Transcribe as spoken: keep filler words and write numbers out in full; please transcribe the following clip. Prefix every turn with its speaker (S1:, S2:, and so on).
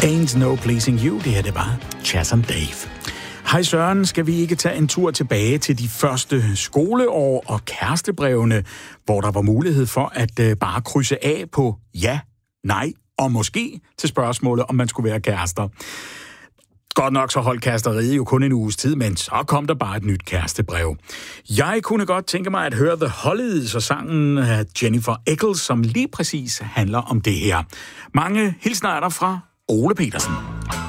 S1: Ain't no pleasing you, det her det var Chas and Dave. Hej Søren, skal vi ikke tage en tur tilbage til de første skoleår og kærestebrevene, hvor der var mulighed for at uh, bare krydse af på ja, nej og måske til spørgsmålet, om man skulle være kærester. Godt nok så holdt kæresteriet jo kun en uges tid, men så kom der bare et nyt kærestebrev. Jeg kunne godt tænke mig at høre The Hollies og sangen af Jennifer Eccles, som lige præcis handler om det her. Mange hilsner er der fra Ole Petersen.